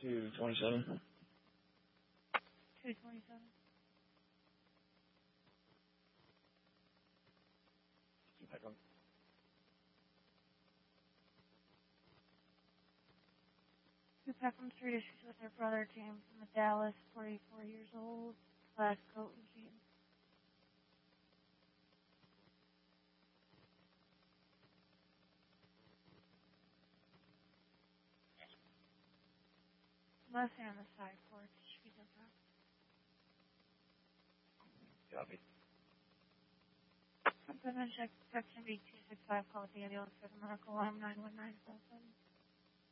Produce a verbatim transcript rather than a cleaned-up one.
two twenty-seven. two twenty-seven. Two Peckham. Two Peckham Street issues with their brother James from Dallas, forty-four years old, black coat and jeans. Left hand on the side porch. She's in front. Copy. Commitment check section B two six five, call the ambulance for the medical alarm nine one nine seven.